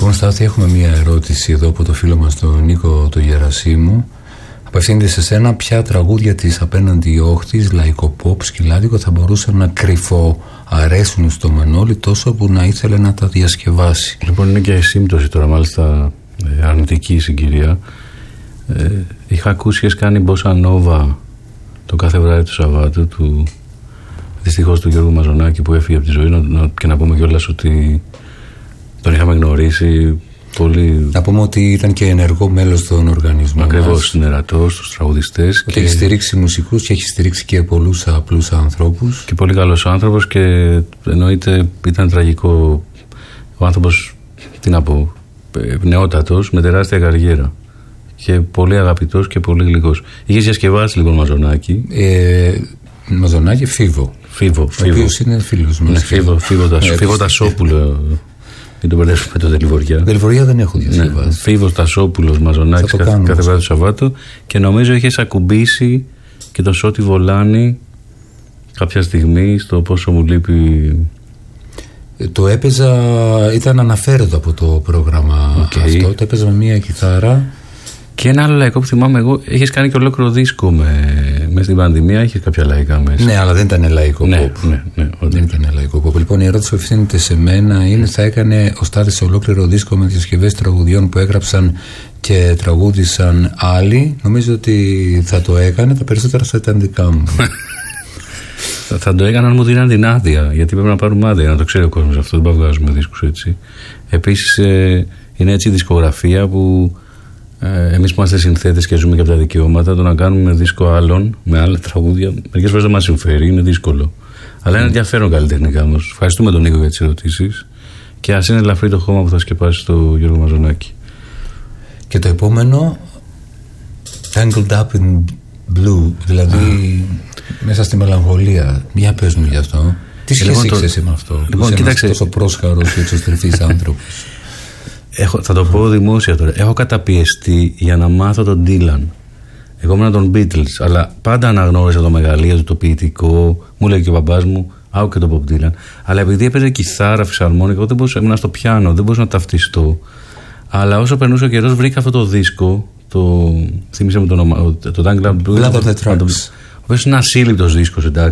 Λοιπόν, Στάθη, έχουμε μία ερώτηση εδώ από το φίλο μας τον Νίκο το Γερασίμου. Απευθύνεται σε σένα, ποια τραγούδια της απέναντι όχθης, λαϊκό pop, σκυλάδικο, θα μπορούσαν να κρυφοαρέσουν στο Μανώλη τόσο που να ήθελε να τα διασκευάσει? Λοιπόν, είναι και σύμπτωση τώρα, μάλιστα αρνητική συγκυρία. Είχα ακούσει, έχεις κάνει Μπόσα Νόβα το κάθε βράδυ του Σαββάτου δυστυχώς του Γιώργου Μαζονάκη που έφυγε από τη ζωή, και να πούμε κιόλας ότι τον είχαμε γνωρίσει πολύ. Να πούμε ότι ήταν και ενεργό μέλος των οργανισμών. Ακριβώς, συνερατός στους τραγουδιστές. Και έχει στηρίξει μουσικούς και έχει στηρίξει και πολλούς απλούς ανθρώπους. Και πολύ καλός άνθρωπος, και εννοείται ήταν τραγικό. Ο άνθρωπος, τι να πω, νεότατος με τεράστια καριέρα. Και πολύ αγαπητός και πολύ γλυκός. Είχες διασκευάσει λοιπόν Μαζονάκη. Μαζονάκη, Φίβο. Ο οποίος είναι φίλος μας. Φίβο Τασόπουλο. Μην το μπερδεύουμε με το Δελιβοριά. Δελιβοριά δεν έχω διασκευάσει. Ναι, Φίβος Τασόπουλος, Μαζονάκης κάθε βράδυ του Σαββάτου. Και νομίζω είχες ακουμπήσει και το Σώτη Βολάνη κάποια στιγμή στο Πόσο μου λείπει. Το έπαιζα, ήταν αναφέρετο από το πρόγραμμα αυτό. Το έπαιζα με μία κιθάρα. Και ένα άλλο λαϊκό που θυμάμαι εγώ, έχεις κάνει και ολόκληρο δίσκο μέσα στην πανδημία, έχεις κάποια λαϊκά μέσα. Ναι, αλλά δεν ήταν λαϊκό pop. Ναι, δεν ήταν λαϊκό pop. Λοιπόν, η ερώτηση που ευθύνεται σε μένα είναι: θα έκανε ο Στάθης ολόκληρο δίσκο με διασκευές τραγουδιών που έγραψαν και τραγούδισαν άλλοι? Νομίζω ότι θα το έκανε, τα περισσότερα θα ήταν δικά μου. Θα το έκανα αν μου δίναν την άδεια, γιατί πρέπει να πάρουμε άδεια, να το ξέρει ο κόσμος αυτό, δεν βγάζουμε δίσκους έτσι. Επίσης, είναι έτσι η δισκογραφία που εμείς που είμαστε συνθέτες και ζούμε και από τα δικαιώματα, το να κάνουμε δίσκο άλλων με άλλα τραγούδια μερικές φορές δεν μας συμφέρει, είναι δύσκολο. Αλλά είναι ενδιαφέρον καλλιτεχνικά όμως. Ευχαριστούμε τον Νίκο για τις ερωτήσεις, και ας είναι ελαφρύ το χώμα που θα σκεπάσει το Γιώργο Μαζονάκη. Και το επόμενο, Tangled Up in Blue, δηλαδή μέσα στη μελαγχολία. Για πες μου γι' αυτό. Τι σχέση έχεις εσύ με αυτό? Λοιπόν, κοίταξε, τόσο πρόσχαρος και εξωστρεφής άνθρωπος. Θα το πω δημόσια τώρα. Έχω καταπιεστεί για να μάθω τον Dylan. Εγώ ήμουν των Beatles, αλλά πάντα αναγνώρισα το μεγαλείο του, το ποιητικό. Μου λέει και ο μπαμπάς μου, άκου και το Bob Dylan. Αλλά επειδή έπαιζε κιθάρα, φυσαρμόνικο, εγώ δεν μπορούσα, ήμουν στο πιάνο, δεν μπορούσα να ταυτιστώ. Αλλά όσο περνούσε ο καιρός, βρήκα αυτό το δίσκο. Θύμισε μου το όνομα, το Tangled Up. Blood of the Tracks. Ο οποίος είναι ασύλληπτος δίσκος, εντάξει.